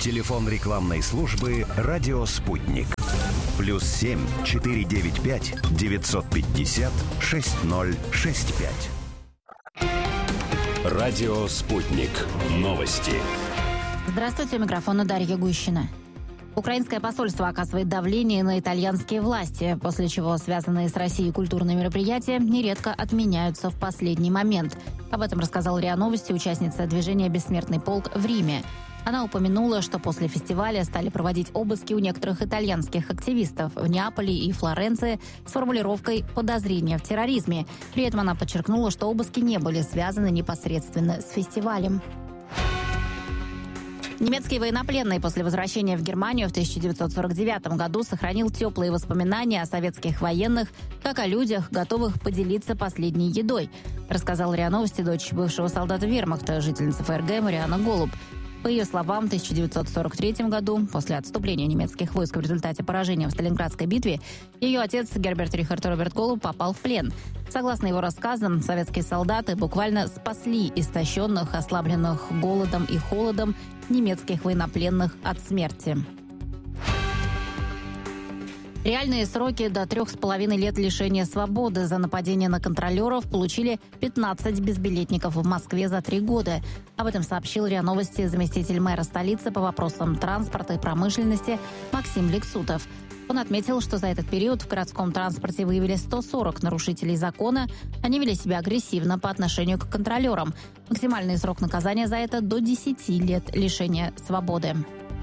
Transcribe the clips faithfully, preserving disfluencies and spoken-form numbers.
Телефон рекламной службы «Радио Спутник». Плюс семь четыре девять пять девятьсот пятьдесят шесть ноль шесть пять. Радио «Спутник». Новости. Здравствуйте, у микрофона Дарья Гущина. Украинское посольство оказывает давление на итальянские власти, после чего связанные с Россией культурные мероприятия нередко отменяются в последний момент. Об этом рассказала РИА Новости участница движения «Бессмертный полк» в Риме. Она упомянула, что после фестиваля стали проводить обыски у некоторых итальянских активистов в Неаполе и Флоренции с формулировкой «подозрение в терроризме». При этом она подчеркнула, что обыски не были связаны непосредственно с фестивалем. Немецкий военнопленный после возвращения в Германию в тысяча девятьсот сорок девятом году сохранил теплые воспоминания о советских военных, как о людях, готовых поделиться последней едой, рассказала РИА Новости дочь бывшего солдата вермахта, жительница ФРГ Мариана Голуб. По ее словам, в тысяча девятьсот сорок третьем году, после отступления немецких войск в результате поражения в Сталинградской битве, ее отец Герберт Рихард Роберт Голуб попал в плен. Согласно его рассказам, советские солдаты буквально спасли истощенных, ослабленных голодом и холодом немецких военнопленных от смерти. Реальные сроки до трех с половиной лет лишения свободы за нападение на контролеров получили пятнадцать безбилетников в Москве за три года. Об этом сообщил РИА Новости заместитель мэра столицы по вопросам транспорта и промышленности Максим Лексутов. Он отметил, что за этот период в городском транспорте выявили сто сорок нарушителей закона. Они вели себя агрессивно по отношению к контролерам. Максимальный срок наказания за это до десяти лет лишения свободы.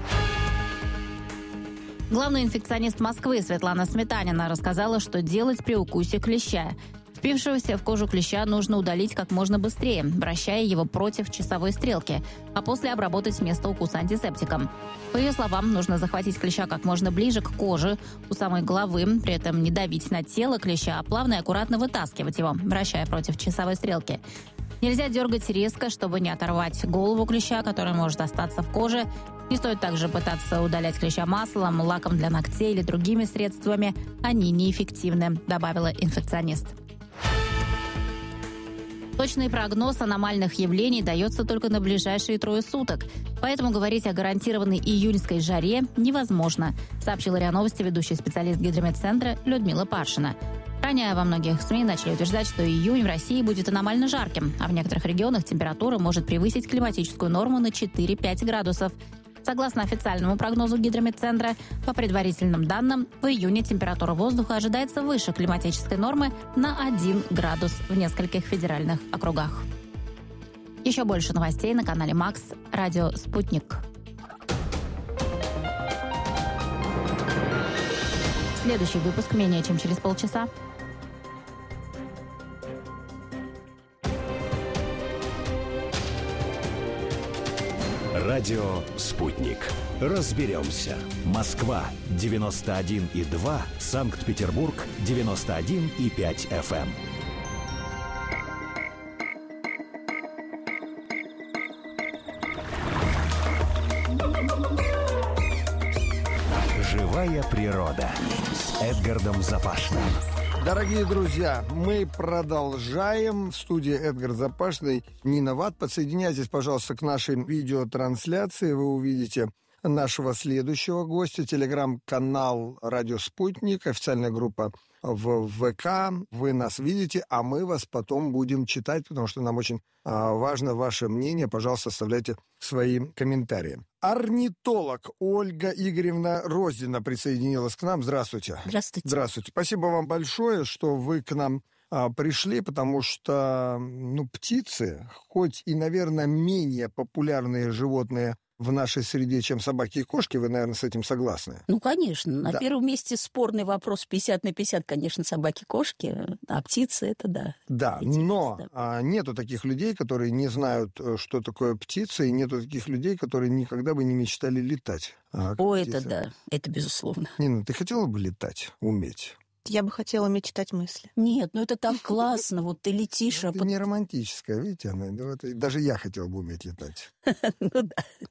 Главный инфекционист Москвы Светлана Сметанина рассказала, что делать при укусе клеща. Впившегося в кожу клеща нужно удалить как можно быстрее, вращая его против часовой стрелки, а после обработать место укуса антисептиком. По ее словам, нужно захватить клеща как можно ближе к коже, у самой головы, при этом не давить на тело клеща, а плавно и аккуратно вытаскивать его, вращая против часовой стрелки. Нельзя дергать резко, чтобы не оторвать голову клеща, который может остаться в коже. Не стоит также пытаться удалять клеща маслом, лаком для ногтей или другими средствами. Они неэффективны, добавила инфекционист. Точный прогноз аномальных явлений дается только на ближайшие трое суток. Поэтому говорить о гарантированной июньской жаре невозможно, сообщила РИА Новости ведущий специалист Гидрометцентра Людмила Паршина. Ранее во многих СМИ начали утверждать, что июнь в России будет аномально жарким, а в некоторых регионах температура может превысить климатическую норму на четыре-пять градусов. Согласно официальному прогнозу Гидрометцентра, по предварительным данным, в июне температура воздуха ожидается выше климатической нормы на один градус в нескольких федеральных округах. Еще больше новостей на канале Макс, радио «Спутник». Следующий выпуск менее чем через полчаса. Радио «Спутник». Разберемся. Москва девяносто один и два, Санкт-Петербург девяносто один и пять эф эм. Живая природа с Эдгардом Запашным. Дорогие друзья, мы продолжаем. В студии Эдгард Запашный, Нина Ват. Подсоединяйтесь, пожалуйста, к нашей видеотрансляции. Вы увидите нашего следующего гостя. Телеграм-канал «Радио Спутник», официальная группа в ВК. Вы нас видите, а мы вас потом будем читать, потому что нам очень а, важно ваше мнение. Пожалуйста, оставляйте свои комментарии. Орнитолог Ольга Игоревна Роздина присоединилась к нам. Здравствуйте. Здравствуйте. Здравствуйте. Спасибо вам большое, что вы к нам а, пришли, потому что ну, птицы, хоть и, наверное, менее популярные животные в нашей среде, чем собаки и кошки, вы, наверное, с этим согласны? Ну, конечно. На да. первом месте спорный вопрос пятьдесят на пятьдесят, конечно, собаки-кошки, а птицы — это да. Да, Интересно, но да. А, нету таких людей, которые не знают, что такое птица, и нету таких людей, которые никогда бы не мечтали летать. А, О, птица. это да, это безусловно. Нина, ты хотела бы летать, уметь? Я бы хотела мечтать мысли. Нет, ну это так классно, вот ты летишь, а Это потом... не романтическое, видите, она, даже я хотел бы уметь летать. Ну да.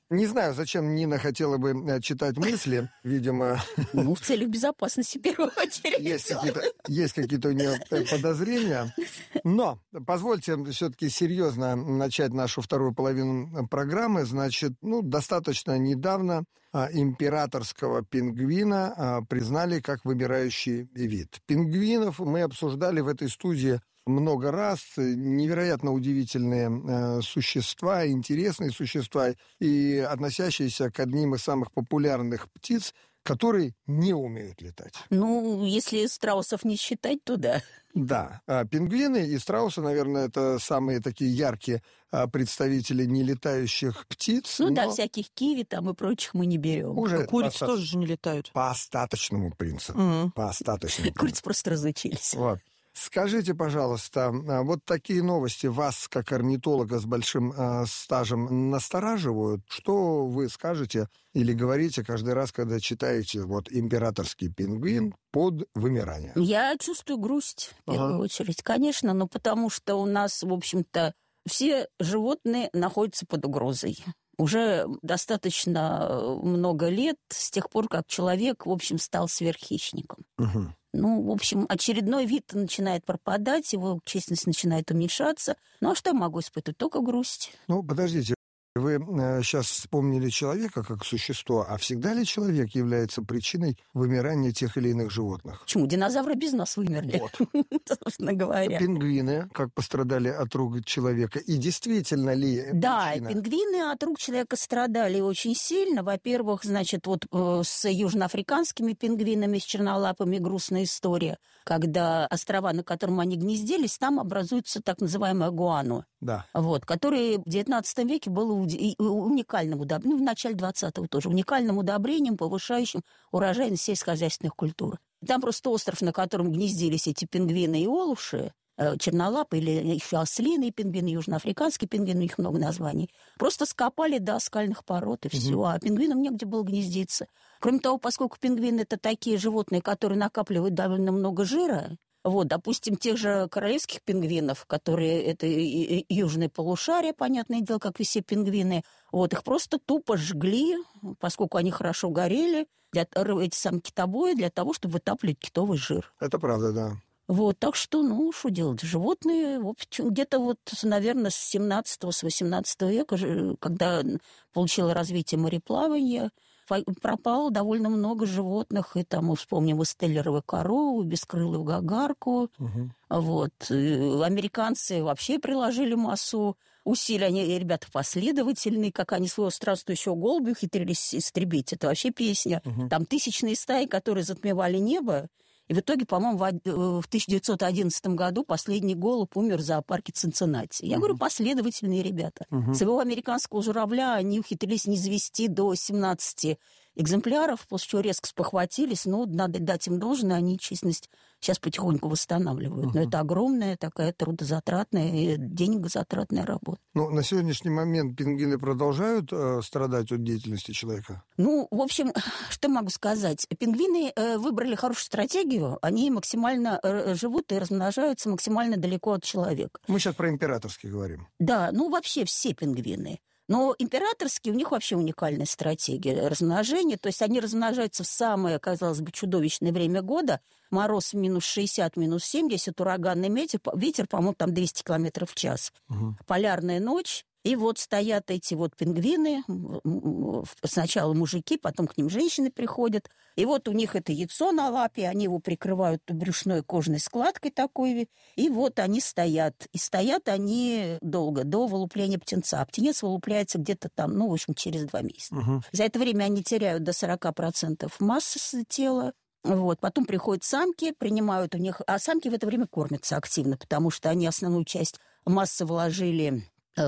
Не знаю, зачем Нина хотела бы э, читать мысли. Видимо, Ну, в целях безопасности, в первую очередь. есть какие-то, есть какие-то у нее э, подозрения. Но позвольте все-таки серьезно начать нашу вторую половину программы. Значит, ну, достаточно недавно а, императорского пингвина а, признали как вымирающий вид. Пингвинов мы обсуждали в этой студии много раз. Невероятно удивительные э, существа, интересные существа и относящиеся к одним из самых популярных птиц, которые не умеют летать. Ну, если страусов не считать, то да. Да, а пингвины и страусы, наверное, это самые такие яркие а, представители нелетающих птиц. Ну да, но всяких киви там и прочих мы не берем. уже Курицы по, тоже же не летают. по остаточному принципу. Мгм. По остаточному принципу. Курицы просто разучились. Вот. Скажите, пожалуйста, а вот такие новости вас, как орнитолога с большим а, стажем, настораживают? Что вы скажете или говорите каждый раз, когда читаете вот «Императорский пингвин под вымирание»? Я чувствую грусть, в первую Ага. очередь, конечно, но потому что у нас, в общем-то, все животные находятся под угрозой. Уже достаточно много лет с тех пор, как человек, в общем, стал сверххищником. Мгм. Ну, в общем, очередной вид начинает пропадать, его численность начинает уменьшаться. Ну, а что я могу испытывать? Только грусть. Ну, подождите. Вы сейчас вспомнили человека как существо, а всегда ли человек является причиной вымирания тех или иных животных? Почему? Динозавры без нас вымерли, собственно говоря. Пингвины как пострадали от рук человека? И действительно ли Да, и причина? пингвины от рук человека страдали очень сильно. Во-первых, значит, вот э, с южноафриканскими пингвинами, с чернолапыми грустная история, когда острова, на котором они гнездились, там образуется так называемое гуано, Да. вот, которое в девятнадцатом веке было уди- и уникальным удобрением, ну, в начале двадцатого тоже, уникальным удобрением, повышающим урожайность сельскохозяйственных культур. Там просто остров, на котором гнездились эти пингвины и олуши, чернолапы или еще ослиные пингвины, южноафриканские пингвины, у них много названий, просто скопали до скальных пород, и все. А пингвинам негде было гнездиться. Кроме того, поскольку пингвины — это такие животные, которые накапливают довольно много жира, вот, допустим, тех же королевских пингвинов, которые это и- и- южное полушарие, понятное дело, как и все пингвины, вот, их просто тупо жгли, поскольку они хорошо горели, для, эти самые китобои, для того, чтобы вытапливать китовый жир. Это правда, да. Вот, так что, ну, что делать? Животные, в общем, где-то вот, наверное, с семнадцатого, с восемнадцатого века, же, когда получило развитие мореплавания, фа- пропало довольно много животных, и там мы вспомним и стеллеровую корову, и бескрылую гагарку. Мгм. Вот. И американцы вообще приложили массу усилий. Они, ребята, последовательные, как они своего странствующего голубя ухитрились истребить. Это вообще песня. Мгм. Там тысячные стаи, которые затмевали небо. И в итоге, по-моему, в од- в тысяча девятьсот одиннадцатом году последний голубь умер в зоопарке Цинциннати. Я говорю, последовательные ребята. Мгм. Своего американского журавля они ухитрились низвести до семнадцати экземпляров, после чего резко спохватились. Ну, надо дать им должное, они численность сейчас потихоньку восстанавливают. Но Мгм. это огромная такая трудозатратная и денегозатратная работа. Ну, на сегодняшний момент пингвины продолжают э, страдать от деятельности человека? Ну, в общем, что могу сказать? Пингвины э, выбрали хорошую стратегию. Они максимально э, живут и размножаются максимально далеко от человека. Мы сейчас про императорский говорим. Да, ну вообще все пингвины. Но императорские, у них вообще уникальная стратегия размножения. То есть они размножаются в самое, казалось бы, чудовищное время года. Мороз минус шестьдесят, минус семьдесят, ураганный ветер, ветер, по-моему, там двести километров в час. Мгм. Полярная ночь. И вот стоят эти вот пингвины, м, м, сначала мужики, потом к ним женщины приходят. И вот у них это яйцо на лапе, они его прикрывают брюшной кожной складкой такой. И вот они стоят. И стоят они долго, до вылупления птенца. А птенец вылупляется где-то там, ну, в общем, через два месяца. Мгм. За это время они теряют до сорок процентов массы с тела. Вот. Потом приходят самки, принимают у них... А самки в это время кормятся активно, потому что они основную часть массы вложили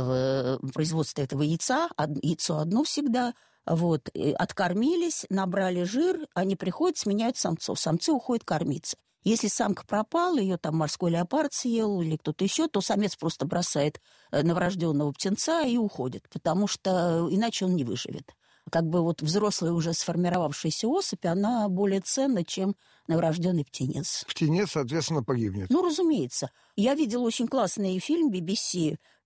в производство этого яйца, од- яйцо одно всегда, вот, и откормились, набрали жир, они приходят, сменяют самцов, самцы уходят кормиться. Если самка пропала, ее там морской леопард съел или кто-то еще, то самец просто бросает э, новорожденного птенца и уходит, потому что иначе он не выживет. Как бы вот взрослая уже сформировавшаяся особь, она более ценна, чем новорожденный птенец. Птенец, соответственно, погибнет. Ну, разумеется. Я видела очень классный фильм би би си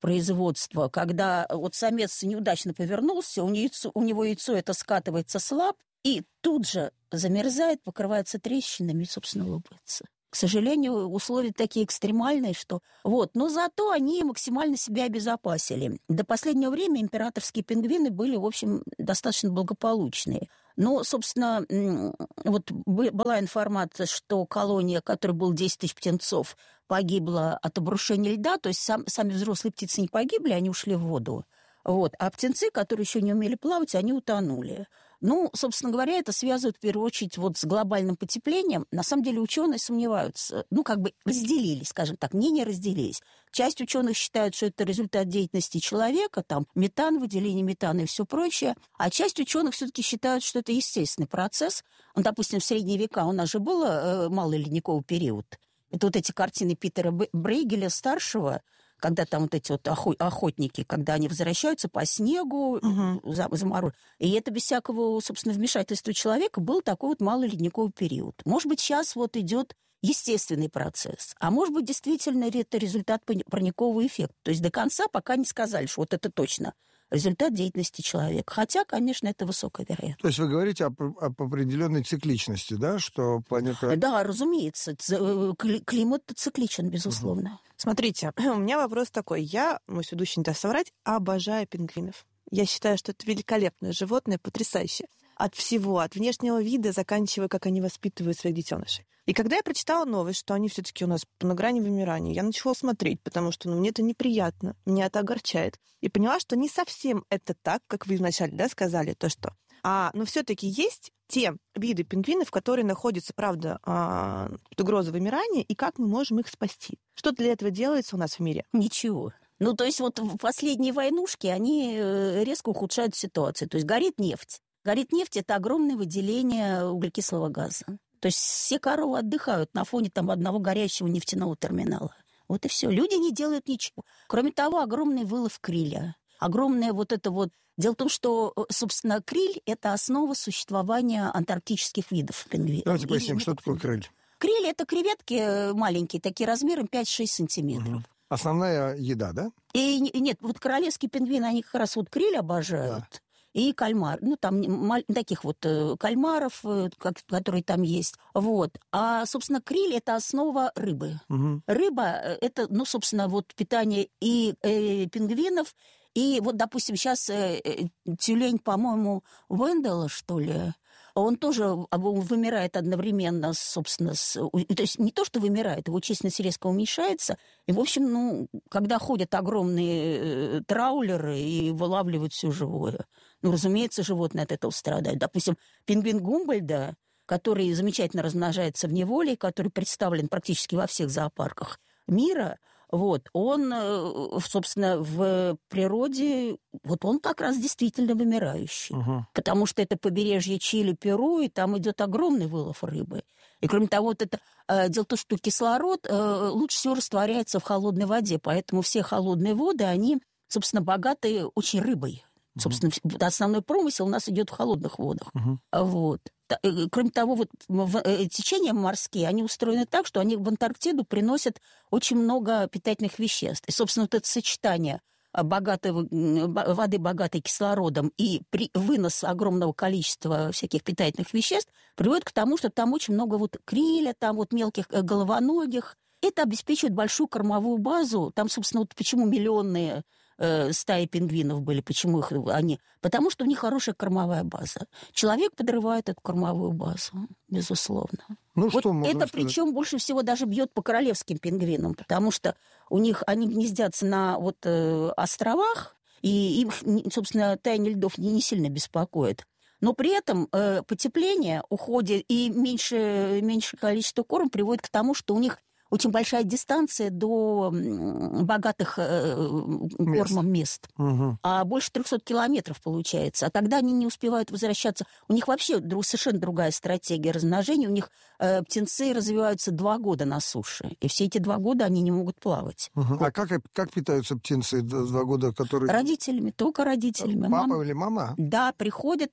производства, когда вот самец неудачно повернулся, у, яйцо, у него яйцо это скатывается слаб, и тут же замерзает, покрывается трещинами и, собственно, лопается. К сожалению, условия такие экстремальные, что... Вот. Но зато они максимально себя обезопасили. До последнего времени императорские пингвины были, в общем, достаточно благополучные. Но, собственно, вот была информация, что колония, которой было десять тысяч птенцов, погибла от обрушения льда, то есть сам, сами взрослые птицы не погибли, они ушли в воду. Вот. А птенцы, которые еще не умели плавать, они утонули. Ну, собственно говоря, это связывает в первую очередь вот с глобальным потеплением. На самом деле ученые сомневаются, ну, как бы разделились, скажем так, мнения разделились. Часть ученых считают, что это результат деятельности человека, там, метан, выделение метана и все прочее. А часть ученых все-таки считают, что это естественный процесс. Ну, допустим, в средние века у нас же был э, малый ледниковый период. Это вот эти картины Питера Брейгеля старшего, когда там вот эти вот охотники, когда они возвращаются по снегу, uh-huh. за, за мороз. И это без всякого, собственно, вмешательства человека был такой вот малый ледниковый период. Может быть, сейчас вот идет естественный процесс, а может быть, действительно это результат парникового эффекта. То есть до конца пока не сказали, что вот это точно результат деятельности человека. Хотя, конечно, это высокая вероятность. То есть вы говорите об, об определенной цикличности, да, что планета... Да, разумеется, климат цикличен, безусловно. Угу. Смотрите, у меня вопрос такой. Я, мой ведущий не даст соврать, обожаю пингвинов. Я считаю, что это великолепное животное, потрясающее. От всего, от внешнего вида, заканчивая, как они воспитывают своих детенышей. И когда я прочитала новость, что они все-таки у нас на грани вымирания, я начала смотреть, потому что ну, мне это неприятно, меня это огорчает. И поняла, что не совсем это так, как вы вначале да, сказали, то что. А, но все-таки есть те виды пингвинов, которые находятся, правда, под угрозой вымирания, и как мы можем их спасти? Что для этого делается у нас в мире? Ничего. Ну, то есть вот в последние войнушки, они резко ухудшают ситуацию. То есть горит нефть. Горит нефть – это огромное выделение углекислого газа. То есть все коровы отдыхают на фоне там одного горящего нефтяного терминала. Вот и все. Люди не делают ничего. Кроме того, огромный вылов криля. Огромное вот это вот... Дело в том, что, собственно, криль – это основа существования антарктических видов пингвинов. Давайте поясним, что такое криль. Криль – это креветки маленькие, такие размером пять-шесть сантиметров. Угу. Основная еда, да? И нет, вот королевские пингвины, они как раз вот криль обожают. Да. И кальмар, ну, там таких вот кальмаров, которые там есть. Вот. А, собственно, криль – это основа рыбы. Угу. Рыба – это, ну, собственно, вот питание и э, пингвинов, и вот, допустим, сейчас э, тюлень, по-моему, Венделла, что ли, он тоже вымирает одновременно, собственно, с... То есть не то, что вымирает, его численность резко уменьшается. И, в общем, ну, когда ходят огромные траулеры и вылавливают все живое, ну, разумеется, животные от этого страдают. Допустим, пингвин Гумбольда, который замечательно размножается в неволе, который представлен практически во всех зоопарках мира, вот, он, собственно, в природе, вот он как раз действительно вымирающий. Угу. Потому что это побережье Чили, Перу, и там идет огромный вылов рыбы. И, кроме того, вот это, э, дело в том, что кислород э, лучше всего растворяется в холодной воде, поэтому все холодные воды, они, собственно, богаты очень рыбой. Угу. Собственно, основной промысел у нас идет в холодных водах. Угу. Вот. Кроме того, вот течения морские, они устроены так, что они в Антарктиду приносят очень много питательных веществ. И, собственно, вот это сочетание богатой, воды, богатой кислородом, и при, вынос огромного количества всяких питательных веществ приводит к тому, что там очень много вот криля, там вот мелких головоногих. Это обеспечивает большую кормовую базу. Там, собственно, вот почему миллионные э, стаи пингвинов были, почему их они... Потому что у них хорошая кормовая база. Человек подрывает эту кормовую базу, безусловно. Ну, вот что это причем больше всего даже бьет по королевским пингвинам, потому что у них они гнездятся на вот, э, островах, и им, собственно, таяние льдов не, не сильно беспокоит. Но при этом э, потепление, уходит и меньше, меньше количество корма приводит к тому, что у них очень большая дистанция до богатых э, кормом мест. Угу. А больше трехсот километров получается. А тогда они не успевают возвращаться. У них вообще друг, совершенно другая стратегия размножения. У них э, птенцы развиваются два года на суше. И все эти два года они не могут плавать. Угу. Вот. А как, как питаются птенцы два года, которые... Родителями, только родителями. Папа мама... или мама? Да, приходят и...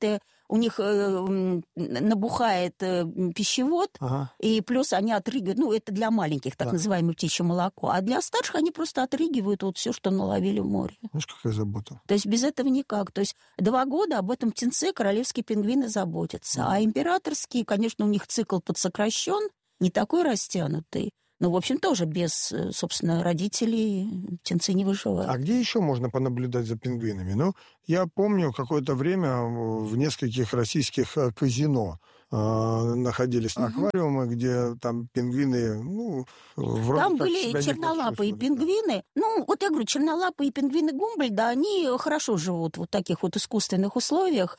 у них э, набухает э, пищевод, ага. и плюс они отрыгивают, ну, это для маленьких, так да. называемое птичье молоко, а для старших они просто отрыгивают вот все, что наловили в море. Знаешь, какая забота? То есть без этого никак. То есть два года об этом птенце королевские пингвины заботятся, ага. а императорские, конечно, у них цикл подсокращен, не такой растянутый. Ну, в общем, тоже без, собственно, родителей птенцы не выживают. А где еще можно понаблюдать за пингвинами? Ну, я помню, какое-то время в нескольких российских казино э, находились угу. аквариумы, где там пингвины, ну, вроде там как были чернолапые пингвины. Да. Ну, вот я говорю, чернолапые пингвины Гумбольдта, они хорошо живут в вот таких вот искусственных условиях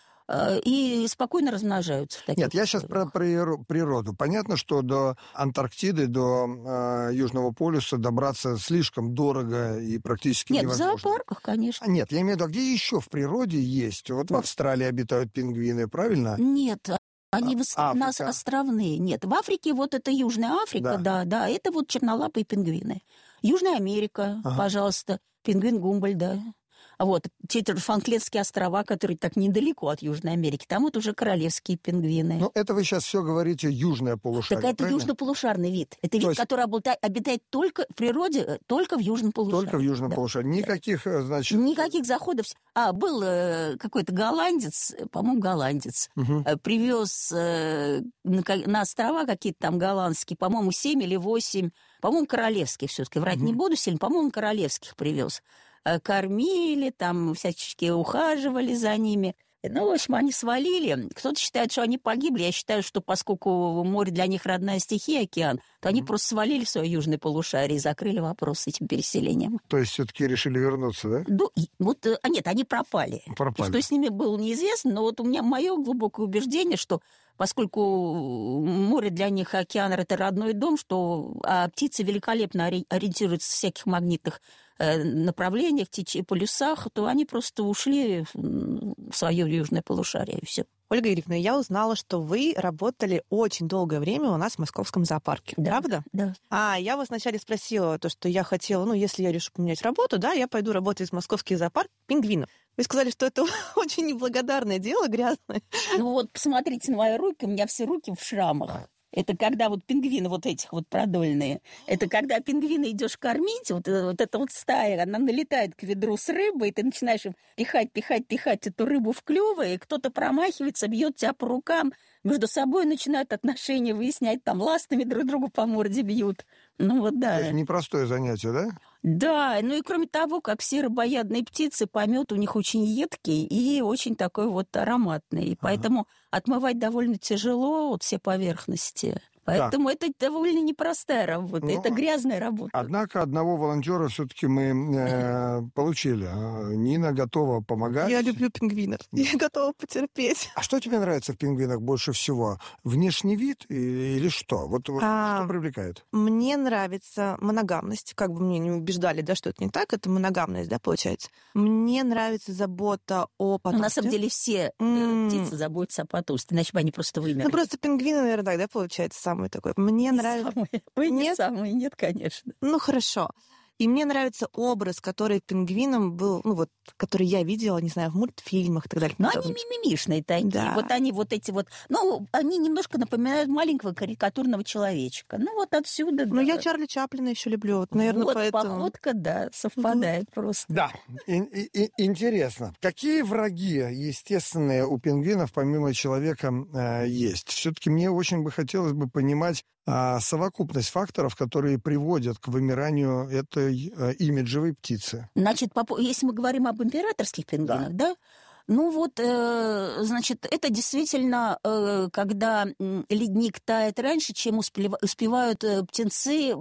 и спокойно размножаются. В таких Нет, я сейчас про природу. Понятно, что до Антарктиды, до э, Южного полюса добраться слишком дорого и практически нет, невозможно. Нет, в зоопарках, конечно. А нет, я имею в виду, а где еще в природе есть? Вот в Австралии обитают пингвины, правильно? Нет, они а, у нас островные. Нет, в Африке вот это Южная Африка, да, да, да это вот чернолапые пингвины. Южная Америка, ага. пожалуйста, пингвин Гумбольдта. Вот, те Фолклендские острова, которые так недалеко от Южной Америки, там вот уже королевские пингвины. Ну, это вы сейчас все говорите южное полушарие, Так это правильно? южнополушарный вид. Это вид, есть... который обитает только в природе, только в южном полушарии. Только в южном да. полушарии. Никаких, значит... Никаких заходов. А, был э, какой-то голландец, по-моему, голландец, угу. э, привез э, на, на острова какие-то там голландские, по-моему, семь или восемь, по-моему, королевских все-таки, врать угу. не буду сильно, по-моему, королевских привез. Кормили, там всячески ухаживали за ними. Ну, в общем, они свалили. Кто-то считает, что они погибли. Я считаю, что поскольку море для них родная стихия, океан, то они mm-hmm. просто свалили в свое южное полушарие и закрыли вопрос с этим переселением. То есть все-таки решили вернуться, да? Ну, вот, а нет, они пропали. Пропали. Что с ними было неизвестно, но вот у меня мое глубокое убеждение, что поскольку море для них, океан – это родной дом, что а птицы великолепно ориентируются в всяких магнитных направлениях, течениях, полюсах, то они просто ушли в свое южное полушарие, и все. Ольга Юрьевна, я узнала, что вы работали очень долгое время у нас в Московском зоопарке. Да, правда? Да. А я вас вначале спросила, то, что я хотела, ну, если я решу поменять работу, да, я пойду работать в Московский зоопарк пингвинов. Вы сказали, что это очень неблагодарное дело, грязное. Ну вот, посмотрите на мои руки, у меня все руки в шрамах. Это когда вот пингвины вот этих вот продольные, это когда пингвина идешь кормить, вот, вот эта вот стая, она налетает к ведру с рыбой, и ты начинаешь им пихать, пихать, пихать эту рыбу в клюво, и кто-то промахивается, бьет тебя по рукам, между собой начинают отношения выяснять, там ластами друг другу по морде бьют. Ну вот да. Это непростое занятие, да? Да, ну и кроме того, как все рыбоядные птицы, помет у них очень едкий и очень такой вот ароматный. И ага. поэтому отмывать довольно тяжело вот все поверхности. Поэтому так. это довольно непростая работа, ну, это грязная работа. Однако одного волонтера все-таки мы э, получили. Нина готова помогать. Я люблю пингвинов, я готова потерпеть. А что тебе нравится в пингвинах больше всего? Внешний вид или что? Вот, вот а, что привлекает? Мне нравится моногамность. Как бы мне не убеждали, да, что это не так, это моногамность, да, получается. Мне нравится забота о потомстве. На самом деле все mm. птицы заботятся о потомстве, иначе бы они просто вымерли. Ну просто пингвины, наверное, так, да, получается, самый такой. Мне не нравится... Самые. Вы нет? не самые, нет, конечно. Ну, хорошо. И мне нравится образ, который пингвином был, ну вот, который я видела, не знаю, в мультфильмах и так далее. Но они мимимишные такие. Да. Вот они вот эти вот... Ну, они немножко напоминают маленького карикатурного человечка. Ну, вот отсюда... Ну, да. Я Чарли Чаплина еще люблю. Вот, наверное, вот поэтому... походка, да, совпадает mm-hmm. просто. Да. И, и, и, интересно. Какие враги естественные у пингвинов помимо человека э, есть? Все-таки мне очень бы хотелось бы понимать э, совокупность факторов, которые приводят к вымиранию этой э, имиджевой птицы. Значит, по, если мы говорим об императорских пингвинах, да, да ну вот, э, значит, это действительно, э, когда ледник тает раньше, чем успев, успевают э, птенцы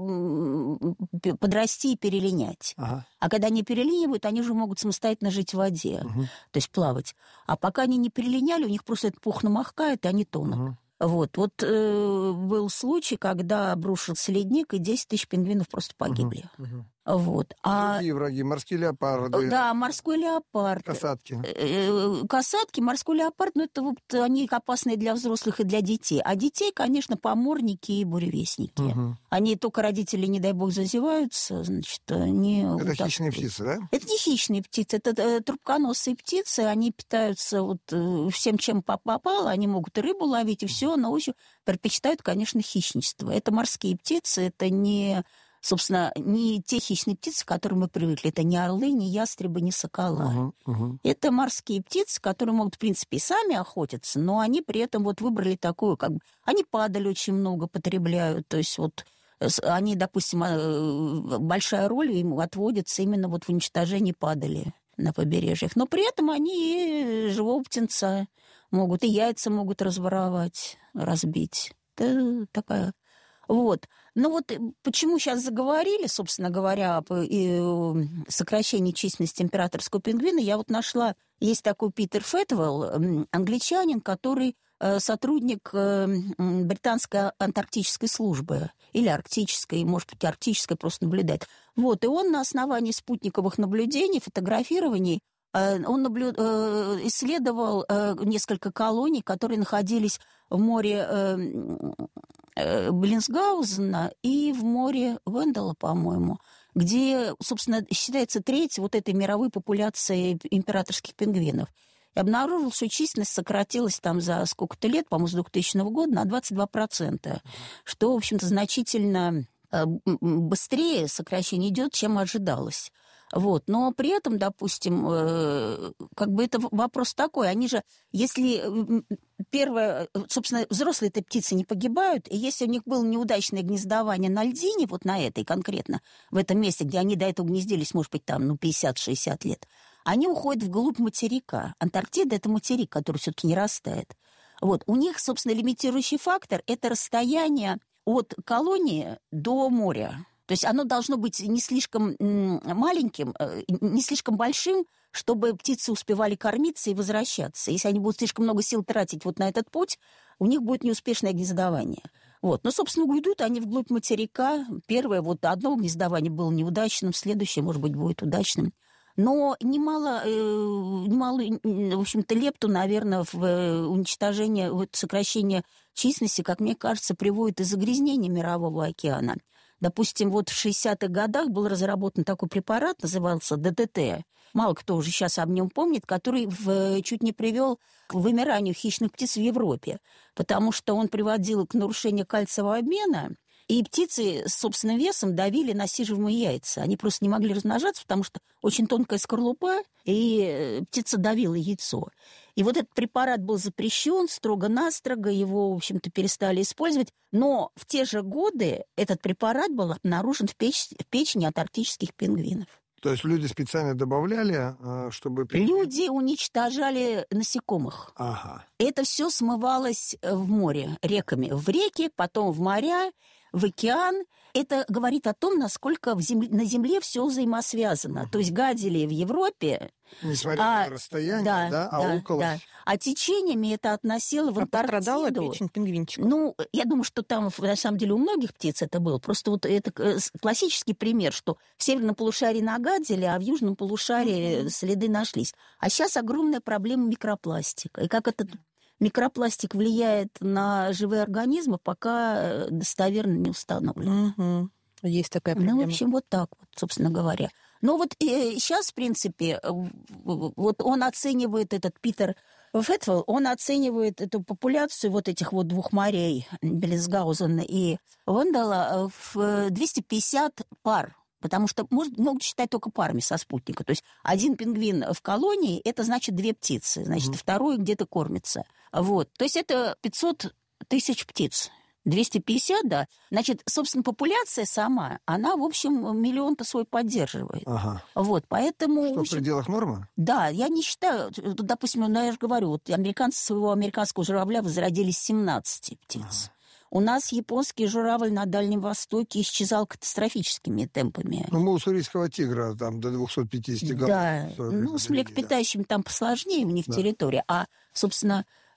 э, подрасти и перелинять. Ага. А когда они перелинивают, они уже могут самостоятельно жить в воде, угу. то есть плавать. А пока они не перелиняли, у них просто этот пух намокает, и они тонут. Угу. Вот, вот э, был случай, когда обрушился ледник, и десять тысяч пингвинов просто погибли. Uh-huh, uh-huh. Вот. А... Другие враги, морские леопарды. Да, морской леопард. Касатки. Касатки, морской леопард, ну это вот они опасные для взрослых и для детей. А детей, конечно, поморники и буревестники. Угу. Они только родители, не дай бог, зазеваются, значит, они... Это утаскивают. Хищные птицы, да? Это не хищные птицы, это трубконосые птицы, они питаются вот всем, чем попало, они могут и рыбу ловить, и все, но очень предпочитают, конечно, хищничество. Это морские птицы, это не... Собственно, не те хищные птицы, к которым мы привыкли. Это не орлы, не ястребы, не сокола. Uh-huh, uh-huh. Это морские птицы, которые могут, в принципе, и сами охотиться, но они при этом вот выбрали такую, как бы... Они падаль очень много потребляют, то есть вот они, допустим, большая роль им отводится именно вот в уничтожении падали на побережьях. Но при этом они и живого птенца могут, и яйца могут разворовать, разбить. Это такая... Вот. Ну вот почему сейчас заговорили, собственно говоря, о сокращении численности императорского пингвина, я вот нашла, есть такой Питер Фетвелл, англичанин, который сотрудник британской антарктической службы, или арктической, может быть, арктической, просто наблюдает. Вот, и он на основании спутниковых наблюдений, фотографирований, он наблю... исследовал несколько колоний, которые находились в море Беллинсгаузена и в море Венделла, по-моему, где, собственно, считается треть вот этой мировой популяции императорских пингвинов. И обнаружил, что численность сократилась там за сколько-то лет, по-моему, с двухтысячного года на двадцать два процента, что, в общем-то, значительно быстрее сокращение идет, чем ожидалось. Вот. Но при этом, допустим, как бы это вопрос такой, они же, если первое, собственно, взрослые-то птицы не погибают, и если у них было неудачное гнездование на льдине, вот на этой конкретно, в этом месте, где они до этого гнездились, может быть, там, ну, пятьдесят-шестьдесят лет, они уходят вглубь материка. Антарктида — это материк, который все-таки не растает. Вот. У них, собственно, лимитирующий фактор — это расстояние от колонии до моря. То есть оно должно быть не слишком маленьким, не слишком большим, чтобы птицы успевали кормиться и возвращаться. Если они будут слишком много сил тратить вот на этот путь, у них будет неуспешное гнездование. Вот. Но, собственно, уйдут они вглубь материка. Первое, вот одно гнездование было неудачным, следующее, может быть, будет удачным. Но немало, немало, в общем-то, лепту, наверное, в уничтожение, вот сокращение численности, как мне кажется, приводит и загрязнение Мирового океана. Допустим, вот в шестидесятых годах был разработан такой препарат, назывался ДДТ. Мало кто уже сейчас об нем помнит, который в, чуть не привел к вымиранию хищных птиц в Европе, потому что он приводил к нарушению кальциевого обмена, и птицы с собственным весом давили насиживаемые яйца. Они просто не могли размножаться, потому что очень тонкая скорлупа, и птица давила яйцо. И вот этот препарат был запрещен строго-настрого, его, в общем-то, перестали использовать. Но в те же годы этот препарат был обнаружен в, печ... в печени антарктических пингвинов. То есть люди специально добавляли, чтобы... Люди уничтожали насекомых. Ага. Это все смывалось в море реками. В реки, потом в моря, в океан. Это говорит о том, насколько в земле, на Земле все взаимосвязано. Uh-huh. То есть гадили в Европе. Несмотря а, на расстояние, да, да, а да, около... Да. А течениями это относило в а Антарктиду. Пострадала печень пингвинчика. Ну, я думаю, что там, на самом деле, у многих птиц это было. Просто вот это классический пример, что в северном полушарии нагадили, а в южном полушарии uh-huh. следы нашлись. А сейчас огромная проблема микропластика. И как этот микропластик влияет на живые организмы, пока достоверно не установлено. Uh-huh. Есть такая проблема. Ну, в общем, вот так вот, собственно говоря. Но вот э, сейчас, в принципе, вот он оценивает, этот Питер Фетвелл, он оценивает эту популяцию вот этих вот двух морей, Беллинсгаузена и Венделла, в двести пятьдесят пар. Потому что может, могут считать только парами со спутника. То есть один пингвин в колонии – это значит две птицы. Значит, mm-hmm. второй где-то кормится. Вот. То есть это пятьсот тысяч птиц. двести пятьдесят, да. Значит, собственно, популяция сама, она, в общем, миллион-то свой поддерживает. Ага. Вот, поэтому... Что, в, общем, в пределах нормы? Да, я не считаю... Допустим, ну, я же говорю, вот американцы своего американского журавля возродили с семнадцати птиц. Ага. У нас японский журавль на Дальнем Востоке исчезал катастрофическими темпами. Ну, мы у уссурийского тигра там до двухсот пятидесяти голов. Да, ну, с млекопитающими да. там посложнее у них да. территория. А, собственно,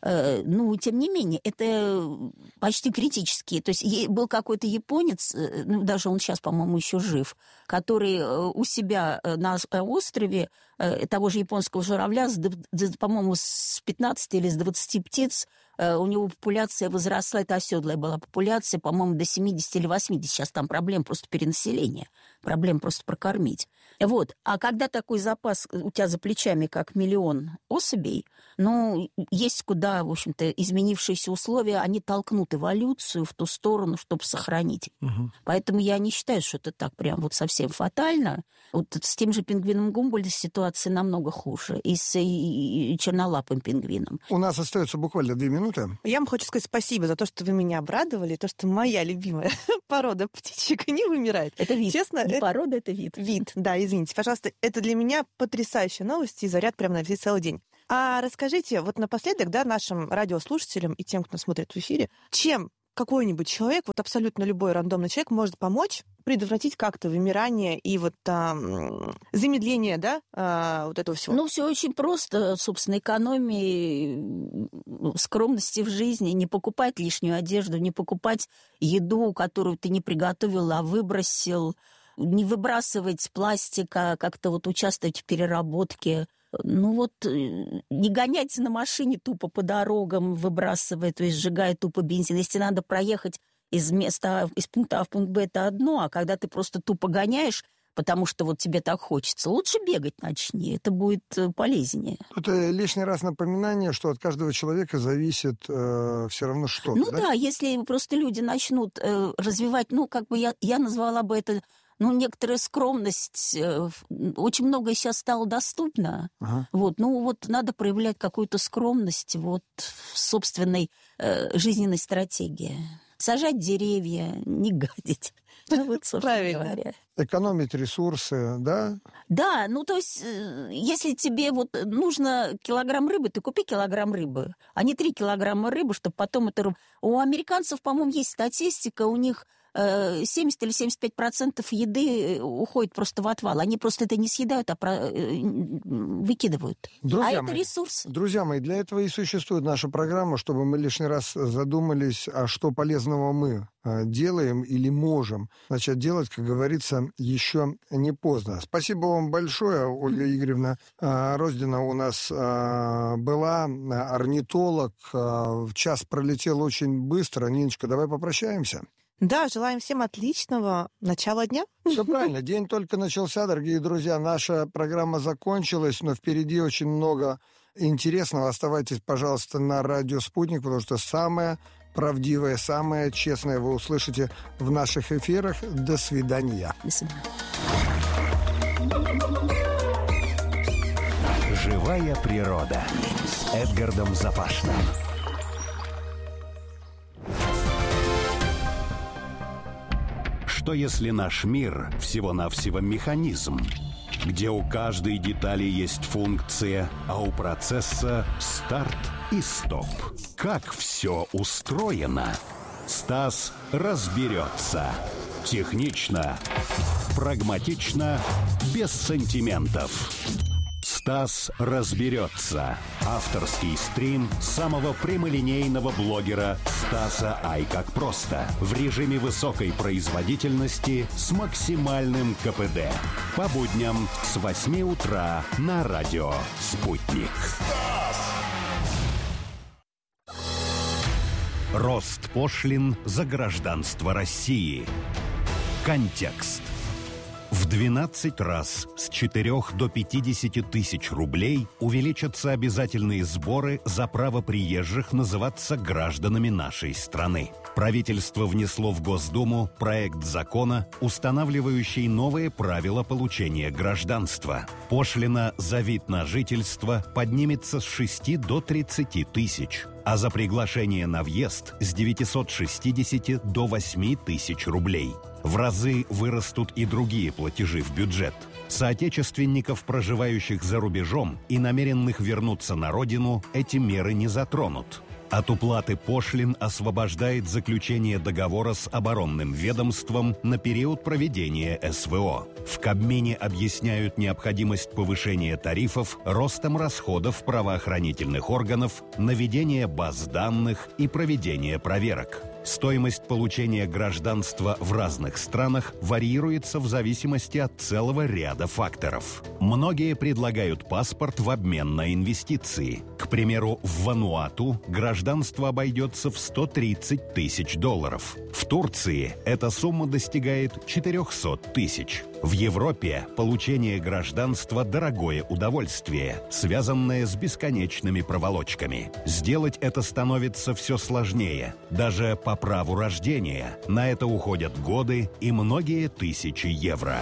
Ну, тем не менее, это почти критически. То есть был какой-то японец, ну, даже он сейчас, по-моему, еще жив, который у себя на острове того же японского журавля, по-моему, с пятнадцати или с двадцати птиц, у него популяция возросла, это оседлая была популяция, по-моему, до семидесяти или восьмидесяти. Сейчас там проблем просто перенаселения, проблем просто прокормить. Вот. А когда такой запас у тебя за плечами, как миллион особей, ну, есть куда, в общем-то, изменившиеся условия, они толкнут эволюцию в ту сторону, чтобы сохранить. Угу. Поэтому я не считаю, что это так прям вот совсем фатально. Вот с тем же пингвином Гумбольдта ситуация намного хуже. И с и, и чернолапым пингвином. У нас остается буквально две минуты. Я вам хочу сказать спасибо за то, что вы меня обрадовали, то, что моя любимая порода птичек не вымирает. Это вид. Честно, не это... порода, это вид. Вид, да, извините, пожалуйста. Это для меня потрясающая новость и заряд прямо на весь целый день. А расскажите, вот напоследок, да, нашим радиослушателям и тем, кто смотрит в эфире, чем какой-нибудь человек, вот абсолютно любой рандомный человек может помочь предотвратить как-то вымирание и вот а, замедление, да, а, вот этого всего? Ну, все очень просто. Собственно, экономии, скромности в жизни, не покупать лишнюю одежду, не покупать еду, которую ты не приготовил, а выбросил, не выбрасывать пластика, как-то вот участвовать в переработке. Ну вот, не гоняйте на машине тупо по дорогам, выбрасывая, то есть сжигая тупо бензин. Если надо проехать из места, из пункта А в пункт Б, это одно, а когда ты просто тупо гоняешь, потому что вот тебе так хочется, лучше бегать начни, это будет полезнее. Это лишний раз напоминание, что от каждого человека зависит э, все равно что-то. Ну да? да, если просто люди начнут э, развивать, ну как бы я, я назвала бы это... Ну, некоторая скромность, очень многое сейчас стало доступно. Ага. Вот, ну, вот надо проявлять какую-то скромность вот, в собственной э, жизненной стратегии. Сажать деревья, не гадить. Ну, вот, собственно говоря. Экономить ресурсы, да? Да, ну, то есть, если тебе вот нужно килограмм рыбы, ты купи килограмм рыбы, а не три килограмма рыбы, чтобы потом это... У американцев, по-моему, есть статистика, у них... семьдесят или семьдесят пять процентов еды уходит просто в отвал. Они просто это не съедают, а про... выкидывают. Друзья а это мои, ресурс. Друзья мои, для этого и существует наша программа, чтобы мы лишний раз задумались, а что полезного мы делаем или можем начать делать, как говорится, еще не поздно. Спасибо вам большое, Ольга Игоревна Роздина у нас была, орнитолог. Час пролетел очень быстро. Ниночка, давай попрощаемся. Да, желаем всем отличного начала дня. Все правильно, день только начался, дорогие друзья. Наша программа закончилась, но впереди очень много интересного. Оставайтесь, пожалуйста, на радио «Спутник», потому что самое правдивое, самое честное вы услышите в наших эфирах. До свидания. До свидания. Живая природа с Эдгардом Запашным. Что если наш мир всего-навсего механизм, где у каждой детали есть функция, а у процесса старт и стоп? Как все устроено? Стас разберется. Технично, прагматично, без сантиментов. Стас разберется. Авторский стрим самого прямолинейного блогера Стаса Ай как просто. В режиме высокой производительности с максимальным ка пэ дэ. По будням с восьми утра на радио «Спутник». Рост пошлин за гражданство России. Контекст. В двенадцать раз с четырёх до пятидесяти тысяч рублей увеличатся обязательные сборы за право приезжих называться гражданами нашей страны. Правительство внесло в Госдуму проект закона, устанавливающий новые правила получения гражданства. Пошлина за вид на жительство поднимется с шести до тридцати тысяч, а за приглашение на въезд с девятисот шестидесяти до восьми тысяч рублей. В разы вырастут и другие платежи в бюджет. Соотечественников, проживающих за рубежом и намеренных вернуться на родину, эти меры не затронут. От уплаты пошлин освобождает заключение договора с оборонным ведомством на период проведения эс вэ о. В Кабмине объясняют необходимость повышения тарифов ростом расходов правоохранительных органов, наведения баз данных и проведения проверок. Стоимость получения гражданства в разных странах варьируется в зависимости от целого ряда факторов. Многие предлагают паспорт в обмен на инвестиции. К примеру, в Вануату гражданство обойдется в сто тридцать тысяч долларов. В Турции эта сумма достигает четыреста тысяч. В Европе получение гражданства – дорогое удовольствие, связанное с бесконечными проволочками. Сделать это становится все сложнее, даже по праву рождения. На это уходят годы и многие тысячи евро.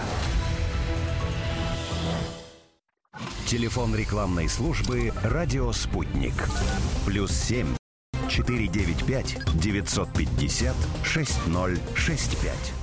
Телефон рекламной службы «Радио Спутник». Плюс семь четыре девять пять девятьсот пятьдесят шесть ноль шесть пять.